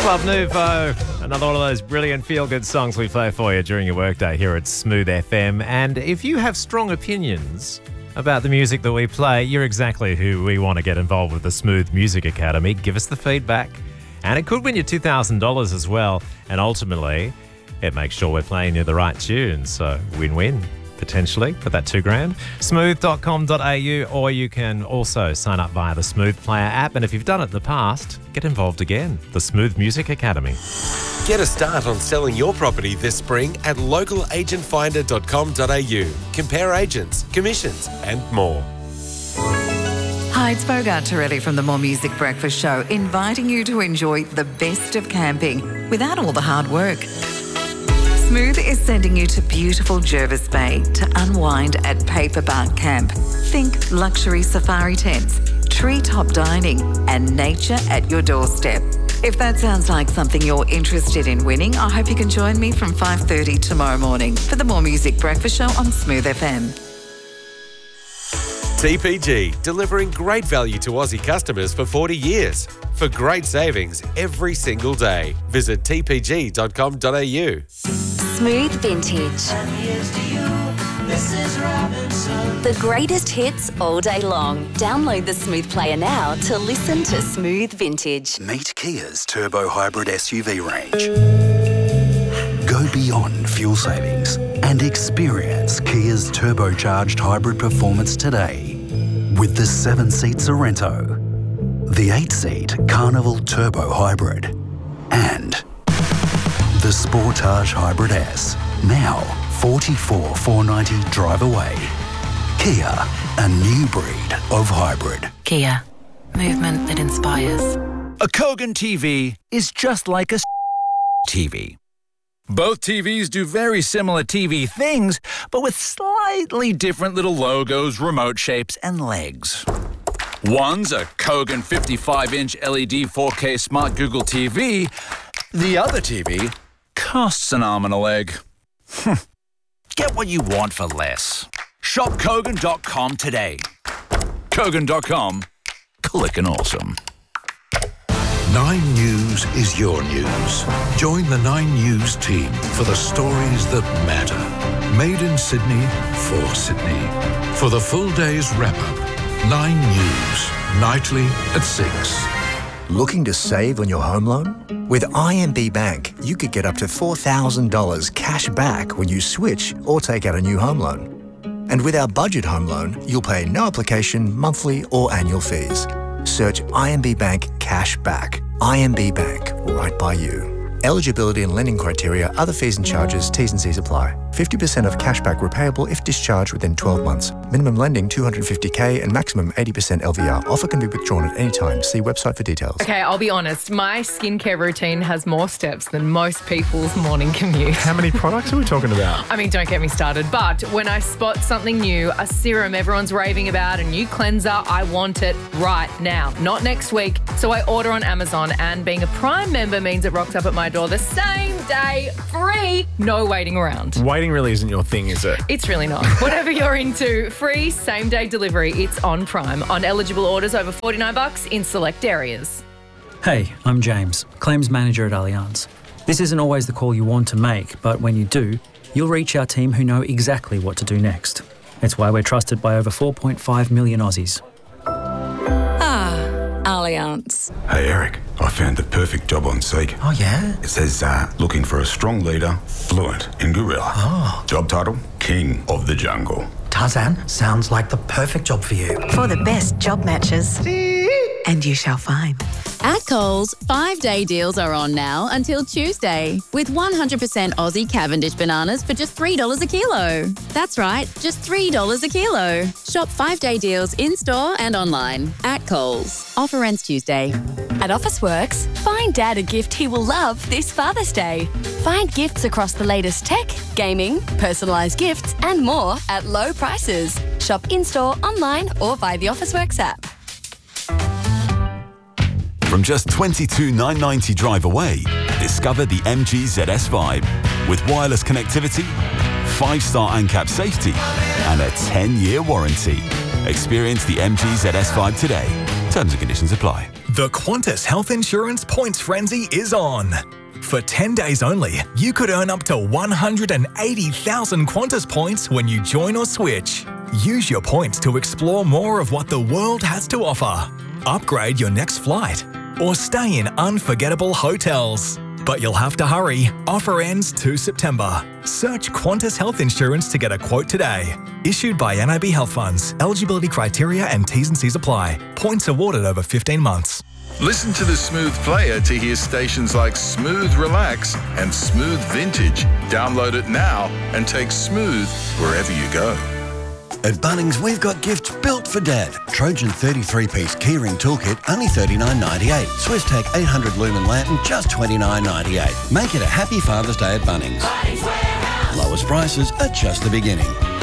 Club Nouveau, another one of those brilliant feel-good songs we play for you during your workday here at Smooth FM. And if you have strong opinions about the music that we play, you're exactly who we want to get involved with the Smooth Music Academy. Give us the feedback. And it could win you $2,000 as well. And ultimately, it makes sure we're playing you the right tunes. So win-win, potentially, for that $2,000. Smooth.com.au, or you can also sign up via the Smooth Player app. And if you've done it in the past, get involved again. The Smooth Music Academy. Get a start on selling your property this spring at localagentfinder.com.au. Compare agents, commissions and more. Hi, it's Bogart Torelli from the More Music Breakfast Show, inviting you to enjoy the best of camping without all the hard work. Smooth is sending you to beautiful Jervis Bay to unwind at Paperbark Camp. Think luxury safari tents, treetop dining and nature at your doorstep. If that sounds like something you're interested in winning, I hope you can join me from 5:30 tomorrow morning for the More Music Breakfast Show on Smooth FM. TPG, delivering great value to Aussie customers for 40 years. For great savings every single day. Visit tpg.com.au. Smooth Vintage. The greatest hits all day long. Download the Smooth Player now to listen to Smooth Vintage. Meet Kia's Turbo Hybrid SUV range. Go beyond fuel savings and experience Kia's turbocharged hybrid performance today with the 7-seat Sorrento, the 8-seat Carnival Turbo Hybrid, and the Sportage Hybrid S. Now, $44,490 drive away. Kia, a new breed of hybrid. Kia, movement that inspires. A Kogan TV is just like a TV. Both TVs do very similar TV things, but with slightly different little logos, remote shapes, and legs. One's a Kogan 55-inch LED 4K Smart Google TV. The other TV costs an arm and a leg. Get what you want for less. Shop Kogan.com today. Kogan.com. Clickin' awesome. 9 News is your news. Join the 9 News team for the stories that matter. Made in Sydney, for Sydney. For the full day's wrap-up, 9 News, nightly at 6. Looking to save on your home loan? With IMB Bank, you could get up to $4,000 cash back when you switch or take out a new home loan. And with our budget home loan, you'll pay no application, monthly or annual fees. Search IMB Bank Cash Back. IMB Bank, right by you. Eligibility and lending criteria, other fees and charges, T's and C's apply. 50% of cashback repayable if discharged within 12 months. Minimum lending $250K and maximum 80% LVR. Offer can be withdrawn at any time. See website for details. Okay, I'll be honest. My skincare routine has more steps than most people's morning commute. How many products are we talking about? I mean, don't get me started. But when I spot something new, a serum everyone's raving about, a new cleanser, I want it right now, not next week. So I order on Amazon, and being a Prime member means it rocks up at my door the same day, free, no waiting around. Waiting really isn't your thing, is it? It's really not. Whatever you're into, free same-day delivery. It's on Prime on eligible orders over $49 in select areas. Hey, I'm James, Claims Manager at Allianz. This isn't always the call you want to make, but when you do, you'll reach our team who know exactly what to do next. It's why we're trusted by over 4.5 million Aussies. Allianz. Hey Eric, I found the perfect job on Seek. Oh yeah? It says looking for a strong leader, fluent in gorilla. Oh. Job title, King of the Jungle. Tarzan, sounds like the perfect job for you. For the best job matches. And you shall find. At Coles, 5-day deals are on now until Tuesday, with 100% Aussie Cavendish bananas for just $3 a kilo. That's right, just $3 a kilo. Shop 5-day deals in-store and online at Coles. Offer ends Tuesday. At Officeworks, find Dad a gift he will love this Father's Day. Find gifts across the latest tech, gaming, personalised gifts and more at low prices. Shop in-store, online or via the Officeworks app. From just $22,990 drive away, discover the MG ZS Vibe. With wireless connectivity, 5-star ANCAP safety, and a 10-year warranty. Experience the MG ZS Vibe today. Terms and conditions apply. The Qantas Health Insurance Points Frenzy is on. For 10 days only, you could earn up to 180,000 Qantas points when you join or switch. Use your points to explore more of what the world has to offer. Upgrade your next flight or stay in unforgettable hotels. But you'll have to hurry. Offer ends 2 September. Search Qantas Health Insurance to get a quote today. Issued by NIB Health Funds. Eligibility criteria and T's and C's apply. Points awarded over 15 months. Listen to the Smooth Player to hear stations like Smooth Relax and Smooth Vintage. Download it now and take Smooth wherever you go. At Bunnings, we've got gifts built for Dad. Trojan 33-piece keyring toolkit, only $39.98. Swisstech 800 lumen lantern, just $29.98. Make it a happy Father's Day at Bunnings. Lowest prices are just the beginning.